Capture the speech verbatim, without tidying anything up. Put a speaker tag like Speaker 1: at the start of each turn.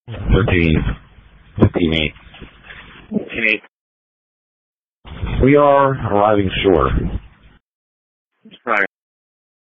Speaker 1: Thirteen. Fifteen eight.
Speaker 2: Fifteen eight.
Speaker 1: We are arriving short.
Speaker 2: Right.